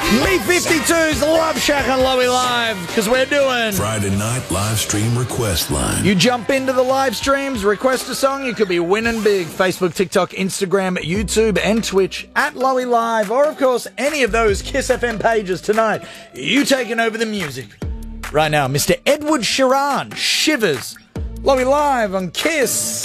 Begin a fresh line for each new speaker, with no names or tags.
Me52's Love Shack on Lowy Live, because we're doing
Friday night live stream request line.
You jump into the live streams, request a song, you could be winning big. Facebook, TikTok, Instagram, YouTube, and Twitch at Lowy Live, or of course any of those Kiss FM pages tonight. You taking over the music. Right now, Mr. Edward Sheeran, Shivers. Lowy Live on Kiss.